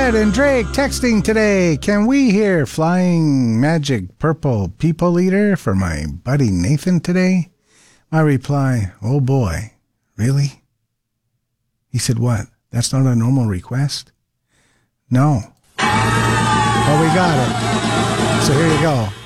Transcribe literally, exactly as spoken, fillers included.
Fred and Drake texting today. Can we hear Flying Magic Purple People Eater for my buddy Nathan today? My reply, oh boy, really? He said, what? That's not a normal request? No. Well, we got it. So here you go.